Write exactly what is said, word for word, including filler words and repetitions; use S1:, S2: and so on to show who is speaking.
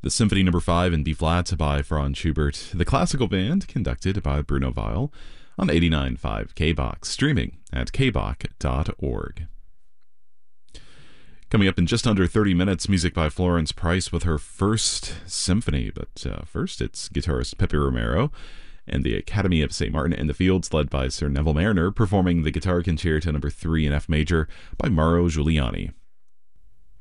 S1: The Symphony Number five in B-flat by Franz Schubert. The Classical Band, conducted by Bruno Weil, on eighty-nine point five K B O K, streaming at k b o k dot org. Coming up in just under thirty minutes, music by Florence Price with her first symphony. But uh, first, it's guitarist Pepe Romero and the Academy of Saint Martin in the Fields, led by Sir Neville Marriner, performing the Guitar Concerto Number three in F major by Mauro Giuliani.